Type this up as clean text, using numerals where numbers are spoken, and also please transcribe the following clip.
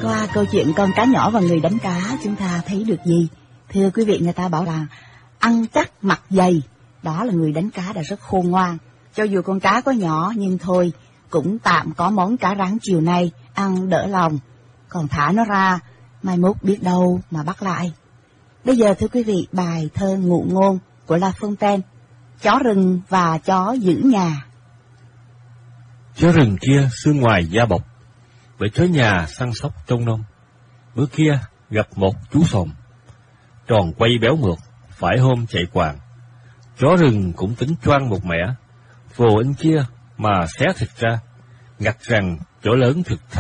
Qua câu chuyện con cá nhỏ và người đánh cá, chúng ta thấy được gì? Thưa quý vị, người ta bảo là ăn chắc mặc dày, đó là người đánh cá đã rất khôn ngoan. Cho dù con cá có nhỏ nhưng thôi, cũng tạm có món cá rán chiều nay, ăn đỡ lòng. Còn thả nó ra, mai mốt biết đâu mà bắt lại. Bây giờ thưa quý vị, bài thơ Ngụ Ngôn của La Fontaine, chó rừng và chó giữ nhà. Chó rừng kia xương ngoài da bọc, bởi chó nhà săn sóc trông nom. Bữa kia gặp một chú sòm, tròn quay béo mượt, phải hôm chạy quàng. Chó rừng cũng tính choang một mẻ, vồ anh kia mà xé thịt ra, ngặt rằng chó lớn thực thà.